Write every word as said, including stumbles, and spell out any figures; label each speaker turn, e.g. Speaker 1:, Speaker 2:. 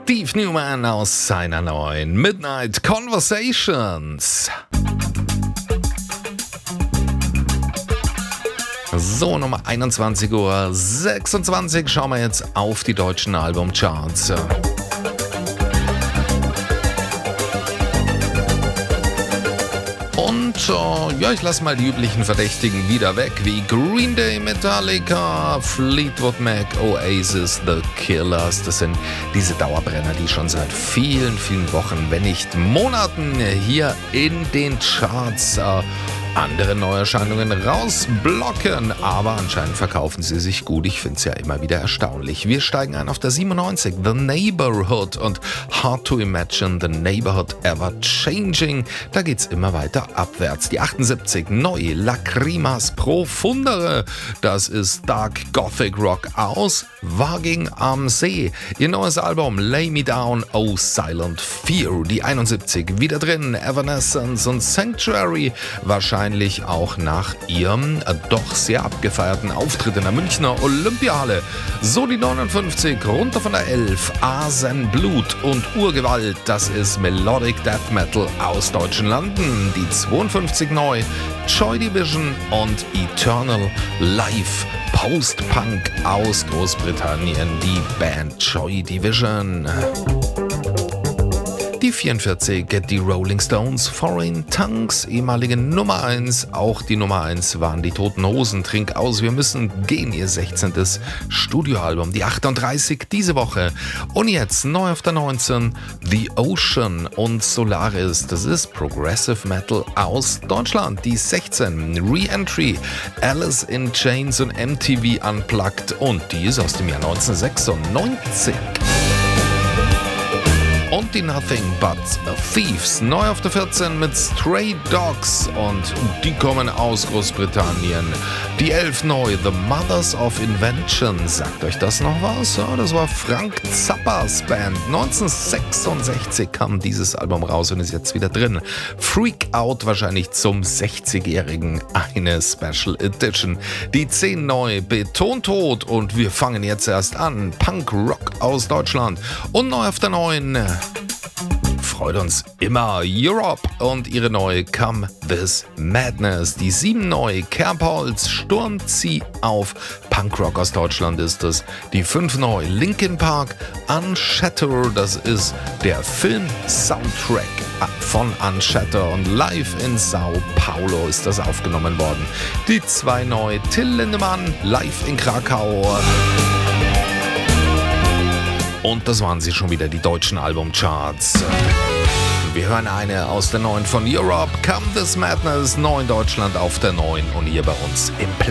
Speaker 1: Steve Newman aus seiner neuen Midnight Conversations. So, Nummer einundzwanzig Uhr sechsundzwanzig schauen wir jetzt auf die deutschen Albumcharts. Und äh, ja, ich lasse mal die üblichen Verdächtigen wieder weg, wie Green Day, Metallica, Fleetwood Mac, Oasis, The Killers. Das sind diese Dauerbrenner, die schon seit vielen, vielen Wochen, wenn nicht Monaten hier in den Charts äh, andere Neuerscheinungen rausblocken, aber anscheinend verkaufen sie sich gut. Ich finde es ja immer wieder erstaunlich. Wir steigen ein auf der siebenundneunzig, The Neighborhood und Hard to Imagine the Neighborhood Ever Changing. Da geht's immer weiter abwärts. Die achtundsiebzig, neu, Lacrimas Profundere. Das ist Dark Gothic Rock aus Wagging am See. Ihr neues Album Lay Me Down, Oh Silent Fear. Die einundsiebzig, wieder drin, Evanescence und Sanctuary. Wahrscheinlich auch nach ihrem äh, doch sehr abgefeierten Auftritt in der Münchner Olympiahalle. So die neunundfünfzig, runter von der elf, Asenblut und Urgewalt, das ist Melodic Death Metal aus deutschen Landen. Die zweiundfünfzig neu, Joy Division und Eternal Life. Post-Punk aus Großbritannien, die Band Joy Division. Die vierundvierzig, die Rolling Stones, Foreign Tongues, ehemalige Nummer eins. Auch die Nummer eins waren die Toten Hosen, Trink aus, wir müssen gehen, ihr sechzehntes Studioalbum. Die achtunddreißig diese Woche. Und jetzt neu auf der neunzehn, The Ocean und Solaris. Das ist Progressive Metal aus Deutschland. Die sechzehn, Re-Entry, Alice in Chains und M T V Unplugged. Und die ist aus dem Jahr neunzehnhundertsechsundneunzig. Und die Nothing But Thieves, neu auf der vierzehn mit Stray Dogs und die kommen aus Großbritannien. Die elf neu, The Mothers of Invention, sagt euch das noch was? Ja, das war Frank Zappas Band. neunzehnhundertsechsundsechzig kam dieses Album raus und ist jetzt wieder drin. Freak Out, wahrscheinlich zum sechzigjährigen, eine Special Edition. Die zehn neu, Betontot und wir fangen jetzt erst an. Punk Rock aus Deutschland und neu auf der neun. Freut uns immer Europe und ihre neue Come This Madness. Die sieben neu, Kerbholz, Sturmzieh auf. Punkrock aus Deutschland ist es. Die fünf neu, Linkin Park, Unshatter. Das ist der Film-Soundtrack von Unshatter und live in Sao Paulo ist das aufgenommen worden. Die zwei neu, Till Lindemann, live in Krakau. Und das waren sie schon wieder, die deutschen Albumcharts. Wir hören eine aus der neuen von Europe, Come This Madness, neu in Deutschland auf der neun und hier bei uns im Play.